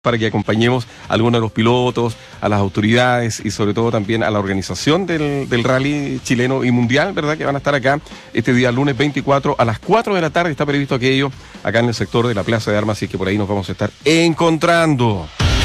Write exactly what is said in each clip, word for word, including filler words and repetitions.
para que acompañemos a algunos de los pilotos, a las autoridades y sobre todo también a la organización del, del rally chileno y mundial, ¿verdad? Que van a estar acá este día lunes veinticuatro a las cuatro de la tarde, está previsto aquello acá en el sector de la Plaza de Armas, así que por ahí nos vamos a estar encontrando.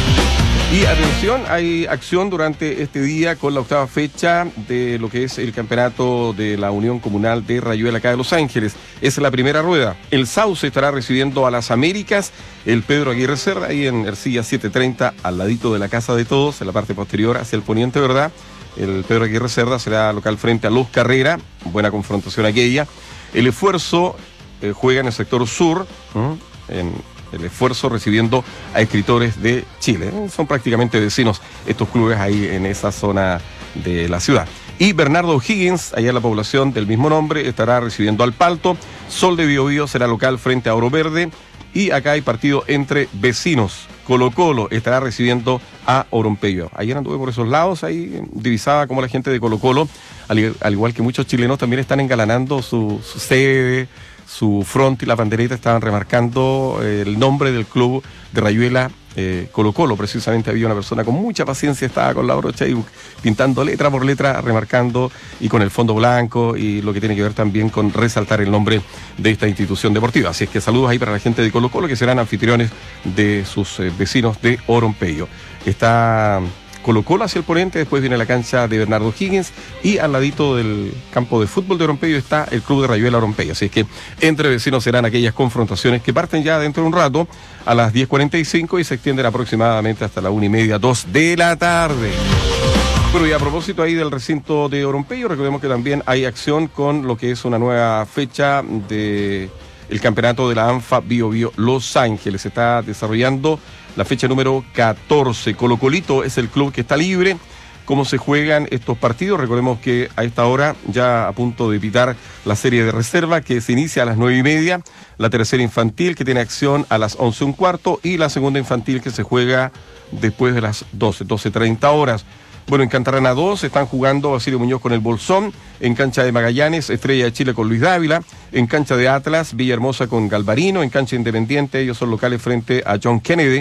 Y atención, hay acción durante este día con la octava fecha de lo que es el campeonato de la Unión Comunal de Rayuela acá de Los Ángeles. Es la primera rueda. El Sauce estará recibiendo a las Américas, el Pedro Aguirre Cerda, ahí en Ercilla setecientos treinta, al ladito de la Casa de Todos, en la parte posterior hacia el poniente, ¿verdad? El Pedro Aguirre Cerda será local frente a Los Carrera, buena confrontación aquella. El Esfuerzo eh, juega en el sector sur, ¿eh? en el Esfuerzo recibiendo a Escritores de Chile. Son prácticamente vecinos estos clubes ahí en esa zona de la ciudad. Y Bernardo O'Higgins, allá en la población del mismo nombre, estará recibiendo al Palto. Sol de Biobío será local frente a Oro Verde. Y acá hay partido entre vecinos. Colo Colo estará recibiendo a Orompeyo. Ayer anduve por esos lados, ahí divisaba como la gente de Colo Colo, al, al igual que muchos chilenos, también están engalanando su, su sede, su front y la banderita, estaban remarcando eh, el nombre del club de Rayuela, eh, Colo Colo. Precisamente había una persona con mucha paciencia, estaba con la brocha y pintando letra por letra, remarcando y con el fondo blanco y lo que tiene que ver también con resaltar el nombre de esta institución deportiva. Así es que saludos ahí para la gente de Colo Colo, que serán anfitriones de sus eh, vecinos de Orompeyo. Está Colo Colo hacia el poniente, después viene la cancha de Bernardo Higgins y al ladito del campo de fútbol de Orompeyo está el club de Rayuela Orompeyo. Así es que entre vecinos serán aquellas confrontaciones que parten ya dentro de un rato a las diez cuarenta y cinco y se extienden aproximadamente hasta la una y media, dos de la tarde. Bueno, y a propósito ahí del recinto de Orompeyo, recordemos que también hay acción con lo que es una nueva fecha de el campeonato de la ANFA Bio Bio Los Ángeles. Se está desarrollando la fecha número catorce. Colo Colito es el club que está libre. ¿Cómo se juegan estos partidos? Recordemos que a esta hora, ya a punto de pitar la serie de reserva, que se inicia a las nueve y media, la tercera infantil que tiene acción a las once un cuarto y la segunda infantil que se juega después de las doce, doce treinta horas. Bueno, en Cantarana dos están jugando Basilio Muñoz con el Bolsón, en cancha de Magallanes, Estrella de Chile con Luis Dávila, en cancha de Atlas, Villahermosa con Galvarino, en cancha Independiente, ellos son locales frente a John Kennedy.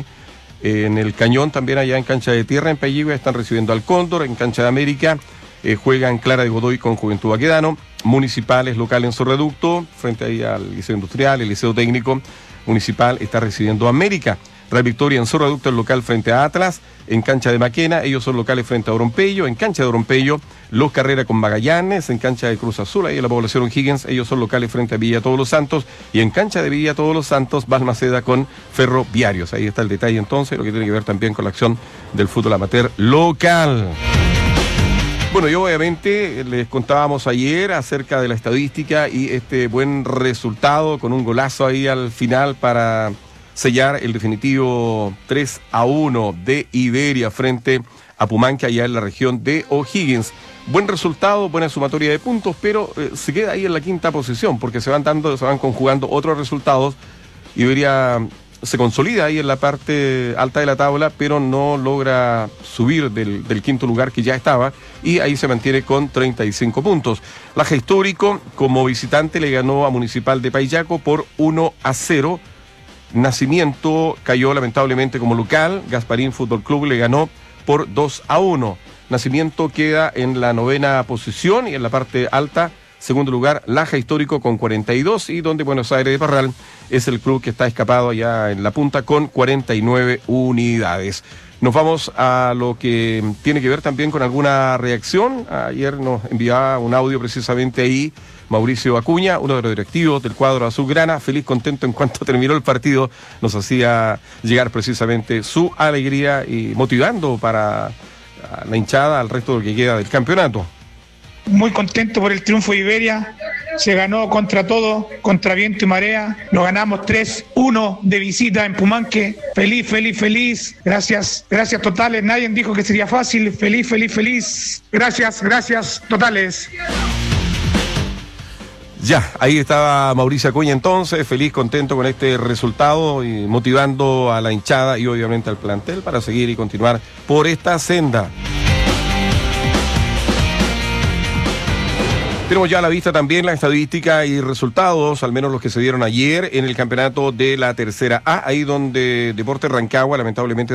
En el Cañón también allá en cancha de tierra, en Payigua, están recibiendo al Cóndor. En cancha de América eh, juegan Clara de Godoy con Juventud Baquedano. Municipales local en su reducto, frente ahí al Liceo Industrial, el Liceo Técnico Municipal está recibiendo a América. Real Victoria en su reducto el local frente a Atlas. En cancha de Maquena, ellos son locales frente a Orompeyo. En cancha de Orompeyo, Los Carrera con Magallanes. En cancha de Cruz Azul, ahí en la población O'Higgins, ellos son locales frente a Villa Todos los Santos. Y en cancha de Villa Todos los Santos, Balmaceda con Ferroviarios. Ahí está el detalle entonces, lo que tiene que ver también con la acción del fútbol amateur local. Bueno, y obviamente les contábamos ayer acerca de la estadística y este buen resultado con un golazo ahí al final para sellar el definitivo tres a uno de Iberia frente a Pumanque allá en la región de O'Higgins. Buen resultado, buena sumatoria de puntos, pero eh, se queda ahí en la quinta posición porque se van dando, se van conjugando otros resultados. Iberia se consolida ahí en la parte alta de la tabla, pero no logra subir del, del quinto lugar que ya estaba y ahí se mantiene con treinta y cinco puntos. Laja Histórico como visitante le ganó a Municipal de Payaco por uno a cero. Nacimiento cayó lamentablemente como local. Gasparín Fútbol Club le ganó por dos a uno. Nacimiento queda en la novena posición y en la parte alta, segundo lugar, Laja Histórico con cuarenta y dos y donde Buenos Aires de Parral es el club que está escapado allá en la punta con cuarenta y nueve unidades. Nos vamos a lo que tiene que ver también con alguna reacción. Ayer nos enviaba un audio precisamente ahí Mauricio Acuña, uno de los directivos del cuadro azulgrana, feliz, contento en cuanto terminó el partido, nos hacía llegar precisamente su alegría y motivando para la hinchada al resto de lo que queda del campeonato. Muy contento por el triunfo de Iberia, se ganó contra todo, contra viento y marea, lo ganamos tres uno de visita en Pumanque, feliz, feliz, feliz, gracias, gracias totales, nadie dijo que sería fácil, feliz, feliz, feliz, gracias, gracias totales. Ya, ahí estaba Mauricio Acuña entonces, feliz, contento con este resultado y motivando a la hinchada y obviamente al plantel para seguir y continuar por esta senda. Tenemos ya a la vista también la estadística y resultados, al menos los que se dieron ayer en el campeonato de la tercera A, ahí donde Deportes Rancagua lamentablemente